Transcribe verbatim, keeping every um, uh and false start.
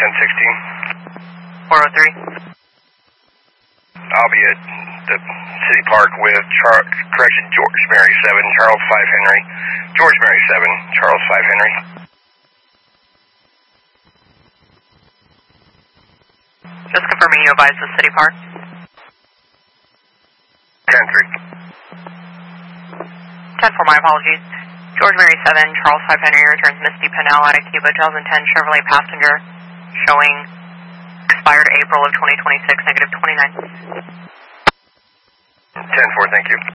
ten sixteen. four oh three. I'll be at the City Park with, Char correction, George Mary seven, Charles five Henry. George Mary seven, Charles five Henry. Just confirming you advise the City Park. ten three. ten four, my apologies. George Mary seven, Charles five Henry returns Misty Pinnell out of Cuba, two thousand ten Chevrolet Passenger, showing expired April of twenty twenty-six, negative twenty-nine. ten four, thank you.